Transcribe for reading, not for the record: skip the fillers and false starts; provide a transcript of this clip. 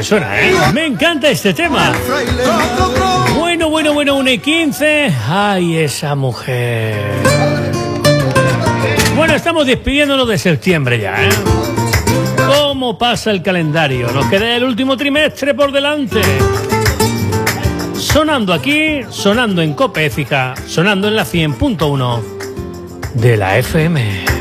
que suena, ¿eh? Me encanta este tema. Bueno, 1:15. Ay, esa mujer. Bueno, estamos despidiéndonos de septiembre ya, ¿eh? ¿Cómo pasa el calendario? Nos queda el último trimestre por delante. Sonando aquí, sonando en Cope Éfica, sonando en la 100.1 de la FM.